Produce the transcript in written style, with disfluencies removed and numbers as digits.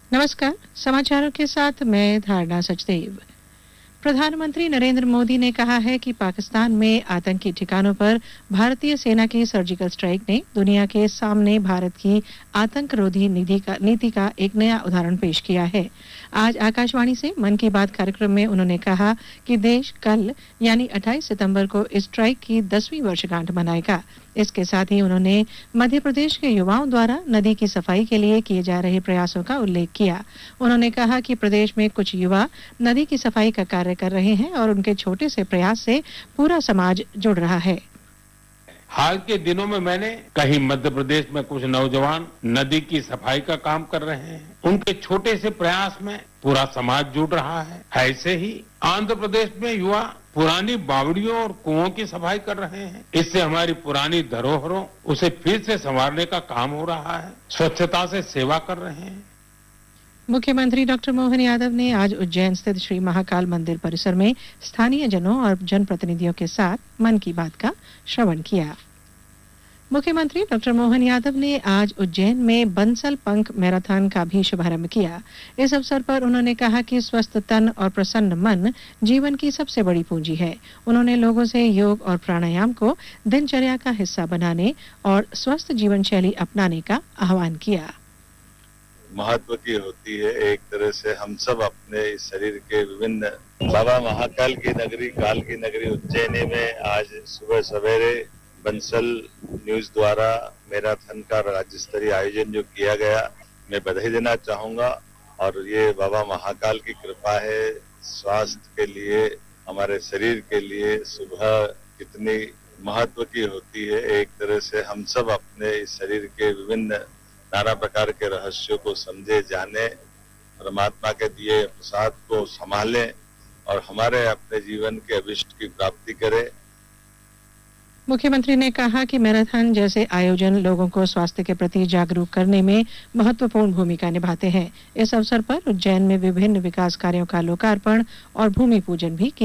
नमस्कार, समाचारों के साथ मैं धारणा सचदेव। प्रधानमंत्री नरेंद्र मोदी ने कहा है कि पाकिस्तान में आतंकी ठिकानों पर भारतीय सेना की सर्जिकल स्ट्राइक ने दुनिया के सामने भारत की आतंकरोधी नीति का एक नया उदाहरण पेश किया है। आज आकाशवाणी से मन की बात कार्यक्रम में उन्होंने कहा कि देश कल यानी 28 सितंबर को इस स्ट्राइक की 10वीं वर्षगांठ मनाएगा। इसके साथ ही उन्होंने मध्य प्रदेश के युवाओं द्वारा नदी की सफाई के लिए किए जा रहे प्रयासों का उल्लेख किया। उन्होंने कहा कि प्रदेश में कुछ युवा नदी की सफाई का कार्य कर रहे हैं और उनके छोटे से प्रयास से पूरा समाज जुड़ रहा है। हाल के दिनों में मैंने कहीं मध्य प्रदेश में कुछ नौजवान नदी की सफाई का काम कर रहे हैं। उनके छोटे से प्रयास में पूरा समाज जुड़ रहा है। ऐसे ही आंध्र प्रदेश में युवा पुरानी बावड़ियों और कुओं की सफाई कर रहे हैं। इससे हमारी पुरानी धरोहरों उसे फिर से संवारने का काम हो रहा है। स्वच्छता से सेवा कर रहे हैं। मुख्यमंत्री डॉक्टर मोहन यादव ने आज उज्जैन स्थित श्री महाकाल मंदिर परिसर में स्थानीय जनों और जनप्रतिनिधियों के साथ मन की बात का श्रवण किया। मुख्यमंत्री डॉक्टर मोहन यादव ने आज उज्जैन में बंसल पंख मैराथन का भी शुभारंभ किया। इस अवसर पर उन्होंने कहा कि स्वस्थ तन और प्रसन्न मन जीवन की सबसे बड़ी पूंजी है। उन्होंने लोगों से योग और प्राणायाम को दिनचर्या का हिस्सा बनाने और स्वस्थ जीवन शैली अपनाने का आह्वान किया। महत्व की होती है। एक तरह से हम सब अपने इस शरीर के विभिन्न बाबा महाकाल की नगरी, काल की नगरी उज्जैनी में आज सुबह सवेरे बंसल न्यूज द्वारा मैराथन का राज्य स्तरीय आयोजन जो किया गया, मैं बधाई देना चाहूंगा। और ये बाबा महाकाल की कृपा है। स्वास्थ्य के लिए, हमारे शरीर के लिए सुबह कितनी महत्व की होती है। एक तरह से हम सब अपने इस शरीर के विभिन्न नाना प्रकार के रहस्यों को समझे, जाने, परमात्मा के दिए प्रसाद को संभालें और हमारे अपने जीवन के अभिष्ट की प्राप्ति करें। मुख्यमंत्री ने कहा कि मैराथन जैसे आयोजन लोगों को स्वास्थ्य के प्रति जागरूक करने में महत्वपूर्ण भूमिका निभाते हैं। इस अवसर पर उज्जैन में विभिन्न विकास कार्यों का लोकार्पण और भूमि पूजन भी किया।